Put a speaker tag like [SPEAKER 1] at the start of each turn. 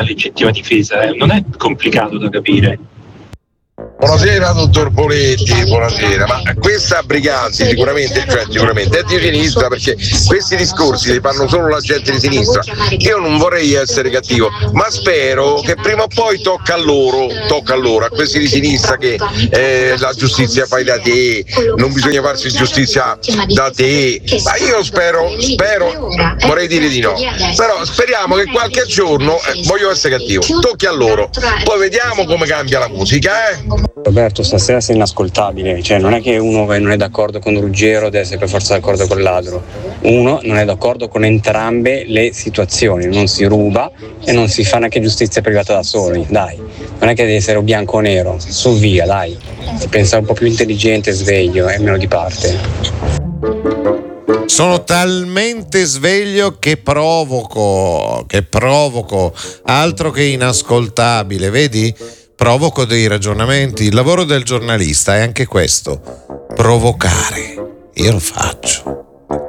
[SPEAKER 1] legittima difesa, non è complicato da capire.
[SPEAKER 2] Buonasera dottor Poletti, buonasera. Ma questa Briganti sicuramente è di sinistra, perché questi discorsi li fanno solo la gente di sinistra. Io non vorrei essere cattivo, ma spero che prima o poi tocca a loro, a questi di sinistra, che la giustizia fai da te, non bisogna farsi giustizia da te. Ma io spero, vorrei dire di no, però speriamo che qualche giorno, voglio essere cattivo, tocchi a loro, poi vediamo come cambia la musica,
[SPEAKER 3] Roberto, stasera sei inascoltabile, cioè non è che uno che non è d'accordo con Ruggero deve essere per forza d'accordo con l'altro, uno non è d'accordo con entrambe le situazioni, non si ruba e non si fa neanche giustizia privata da soli, dai, non è che deve essere o bianco o nero, su via, dai, si pensa un po' più intelligente, sveglio e meno di parte.
[SPEAKER 4] Sono talmente sveglio che provoco, altro che inascoltabile, vedi? Provoco dei ragionamenti. Il lavoro del giornalista è anche questo, provocare. Io lo faccio.